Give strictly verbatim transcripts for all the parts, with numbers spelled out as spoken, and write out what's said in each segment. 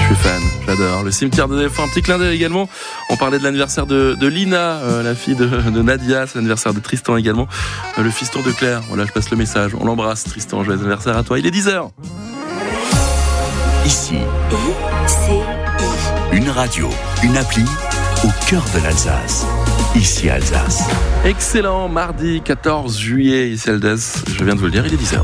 suis fan, j'adore. Le cimetière de défunts, un petit clin d'œil également. On parlait de l'anniversaire de, de Lina, euh, la fille de, de Nadia. C'est l'anniversaire de Tristan également, euh, le fiston de Claire. Voilà, je passe le message. On l'embrasse, Tristan. Joyeux anniversaire à toi. Il est dix heures. Ici, une radio, une appli au cœur de l'Alsace. Ici Alsace. Excellent, mardi quatorze juillet, ici Alsace. Je viens de vous le dire, il est dix heures.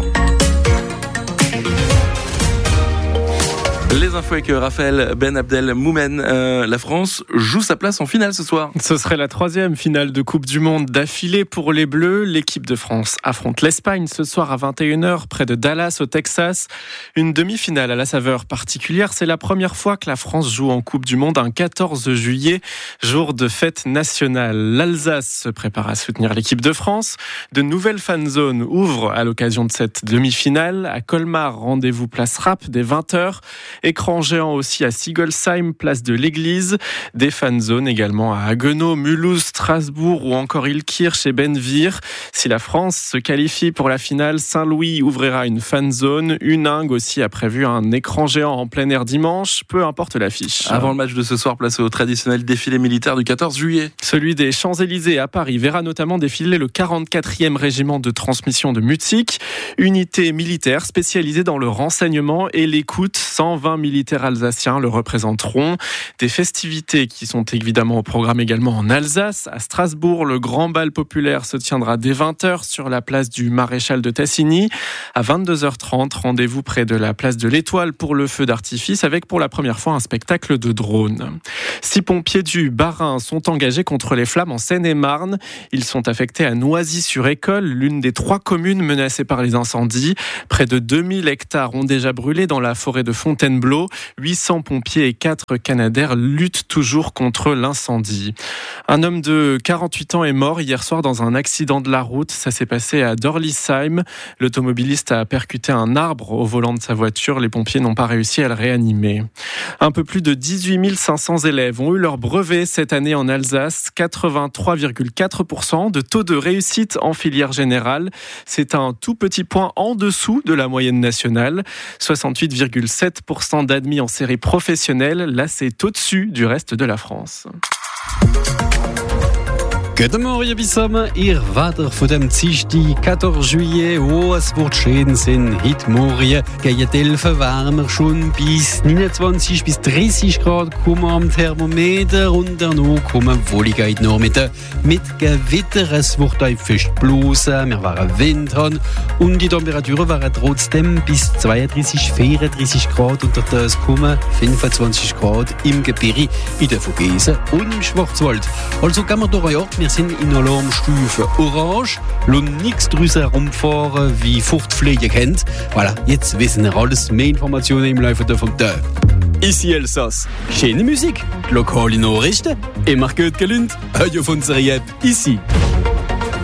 Les infos avec Raphaël Ben Abdel Moumen. Euh, la France joue sa place en finale ce soir. Ce serait la troisième finale de Coupe du Monde d'affilée pour les Bleus. L'équipe de France affronte l'Espagne ce soir à vingt et une heures près de Dallas au Texas. Une demi-finale à la saveur particulière. C'est la première fois que la France joue en Coupe du Monde un quatorze juillet, jour de fête nationale. L'Alsace se prépare à soutenir l'équipe de France. De nouvelles fan zones ouvrent à l'occasion de cette demi-finale. À Colmar, rendez-vous place Rapp dès vingt heures. Écran géant aussi à Sigolsheim, place de l'Église. Des fan zones également à Haguenau, Mulhouse, Strasbourg ou encore Ilkirch et Benvir. Si la France se qualifie pour la finale, Saint-Louis ouvrira une fan zone. Huningue aussi a prévu un écran géant en plein air dimanche, peu importe l'affiche. Avant le match de ce soir, place au traditionnel défilé militaire du quatorze juillet. Celui des Champs-Élysées à Paris verra notamment défiler le quarante-quatrième régiment de transmission de Mutzig, unité militaire spécialisée dans le renseignement et l'écoute. cent vingt militaires alsaciens le représenteront. Des festivités qui sont évidemment au programme également en Alsace. À Strasbourg, le grand bal populaire se tiendra dès vingt heures sur la place du Maréchal de Tassigny. À vingt-deux heures trente, rendez-vous près de la place de l'Étoile pour le feu d'artifice avec pour la première fois un spectacle de drone. Six pompiers du Bas-Rhin sont engagés contre les flammes en Seine-et-Marne. Ils sont affectés à Noisy-sur-École, l'une des trois communes menacées par les incendies. Près de deux mille hectares ont déjà brûlé dans la forêt de Fontainebleau. huit cents pompiers et quatre canadaires luttent toujours contre l'incendie. Un homme de quarante-huit ans est mort hier soir dans un accident de la route. Ça s'est passé à Dorlisheim. L'automobiliste a percuté un arbre au volant de sa voiture. Les pompiers n'ont pas réussi à le réanimer. Un peu plus de dix-huit mille cinq cents élèves ont eu leur brevet cette année en Alsace. quatre-vingt-trois virgule quatre pour cent de taux de réussite en filière générale. C'est un tout petit point en dessous de la moyenne nationale. soixante-huit virgule sept pour cent d'admis en série professionnelle. Là, c'est au-dessus du reste de la France. Guten Morgen zusammen, ihr Wetter von dem Dienstag, quatorze juillet. Oh, es wird schön sein. Heute Morgen gehen die Elfen wärmer, schon bis neunundzwanzig bis dreißig Grad kommen am Thermometer und danach kommen Wolligkeit noch mit, mit Gewitter. Es wird ein fest bloßen, wir werden Wind haben und die Temperaturen werden trotzdem bis zweiunddreißig, vierunddreißig Grad und das kommen fünfundzwanzig Grad im Gebirge, in der Vogesen und im Schwarzwald. Also kann man doch auch, wir sind in Alarmstufe Orange, lassen nichts draussen herumfahren, wie Fruchtfliegen kennt. Voilà, jetzt wissen wir alles, mehr Informationen im Laufe vom Tag. Ici Alsace, schöne Musik, lokale Nachrichten, immer gut gelaunt, heute auf unserer App, ici.